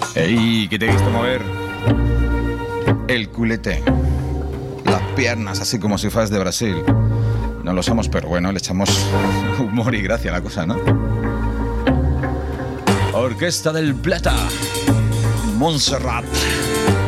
Ey, que te he visto mover el culete, las piernas, así como si fueras de Brasil. No lo somos, pero bueno, le echamos humor y gracia a la cosa, ¿no? Orquesta del Plata, Montserrat.